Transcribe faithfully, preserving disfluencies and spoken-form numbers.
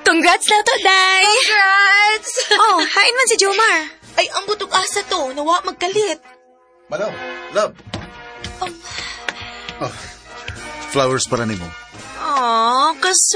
Congrats na to, Day! Congrats! Oh, hain man si Jomar. Ay, ang butog asa to. Nawa magkalit. Madam, love. Um, Oh, flowers para nimo. Aw, kas